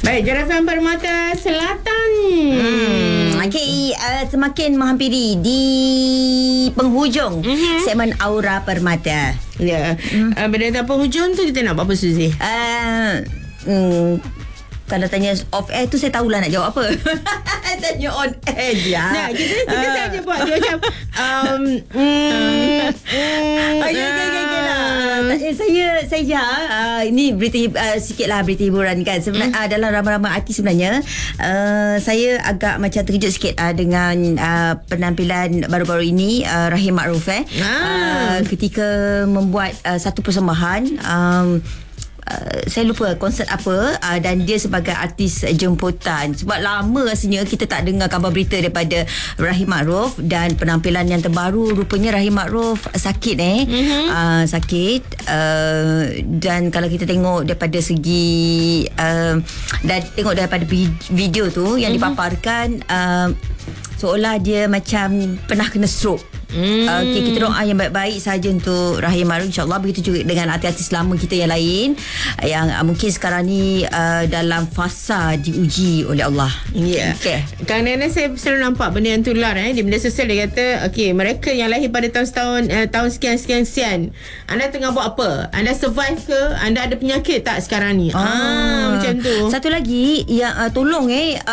Baik, Jarasan Permata Selatan. Okey, semakin menghampiri di penghujung segmen Aura Permata. Ya. Pada tahap penghujung tu kita nak buat apa, Suzy? Kalau tanya off air tu saya tahulah nak jawab apa. Tanya on air je. Nah, kita saja buat dia macam saya ini berita sikitlah berita hiburan kan. Sebenarnya dalam ramai-ramai artis sebenarnya saya agak macam terkejut sikit dengan penampilan baru-baru ini Rahim Ma'ruf ketika membuat satu persembahan. Saya lupa konsert apa, dan dia sebagai artis jemputan. Sebab lama rasanya kita tak dengar kabar berita daripada Rahim Ma'ruf, dan penampilan yang terbaru rupanya Rahim Ma'ruf sakit sakit, dan kalau kita tengok daripada segi dan tengok daripada video tu yang dipaparkan, seolah dia macam pernah kena stroke. Okay, kita doa yang baik-baik saja untuk Rahim Ma'ruf, insyaAllah. Begitu juga dengan artis-artis lama kita yang lain yang mungkin sekarang ni dalam fasa diuji oleh Allah. Ya. Okay. Kadang-kadang saya selalu nampak benda yang tular di media sosial. Dia kata, okay, mereka yang lahir pada tahun sekian-sekian, anda tengah buat apa? Anda survive ke? Anda ada penyakit tak sekarang ni? Macam tu. Satu lagi yang tolong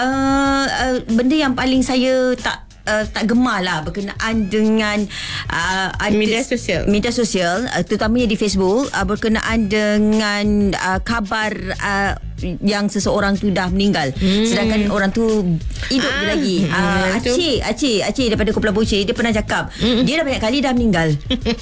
benda yang paling saya tak gemar lah berkenaan dengan media sosial, terutamanya di Facebook, berkenaan dengan kabar yang seseorang tu dah meninggal, sedangkan orang tu hidup lagi. Aceh daripada Kuala Boceh, dia pernah cakap dia dah banyak kali dah meninggal.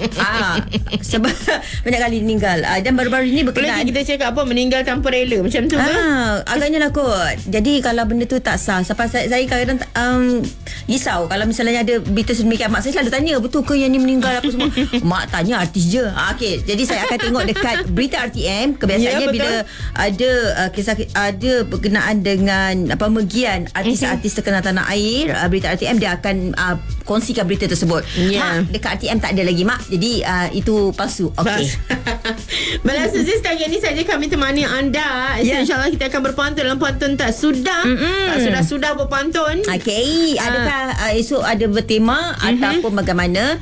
Sebab banyak kali meninggal, dan baru-baru ini berkenaan, kita cakap apa, meninggal tanpa rela macam tu ke? Agaknya lah kot. Jadi kalau benda tu tak sah, sampai saya kadang-kadang risau kalau misalnya ada berita sedemikian. Mak saya selalu tanya, betul ke yang ni meninggal apa semua? Mak tanya artis je. Okay, jadi saya akan tengok dekat berita RTM. Kebiasaannya bila ada kisah ada berkenaan dengan pemergian artis-artis terkenal tanah air, berita RTM dia akan kongsikan berita tersebut. Mak, dekat RTM tak ada lagi, Mak. Jadi itu palsu. Okey. Baiklah, Suzy, setakat ini saja kami temani anda. InsyaAllah kita akan berpantun dalam pantun tak sudah. Sudah berpantun. Okey, adakah esok ada bertema ataupun bagaimana?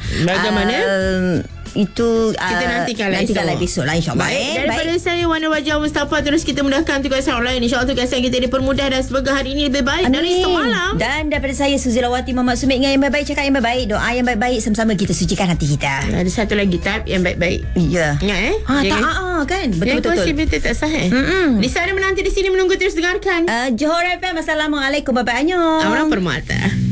Itu kita nantikanlah esok lah, insyaAllah. Daripada saya, Wana Wajah Mustafa, terus kita mudahkan tugasan orang lain. InsyaAllah tugasan kita dipermudah dan semoga hari ini lebih baik dari semalam. Dan daripada saya, Suzy Lawati Muhammad Sumit, dengan yang baik-baik, cakap yang baik-baik, doa yang baik-baik, sama-sama kita sucikan hati kita. Ada satu lagi type yang baik-baik. Ya. Jangan kan? Betul-betul. Berita tak sah di sana menanti, di sini menunggu. Terus dengarkan Johor FM. Assalamualaikum, bye-bye. Annyeong. Aura Permata.